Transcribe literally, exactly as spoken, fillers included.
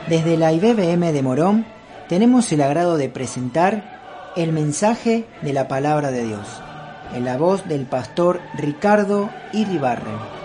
Desde la I B B M de Morón tenemos el agrado de presentar el mensaje de la Palabra de Dios, en la voz del pastor Ricardo Iribarren.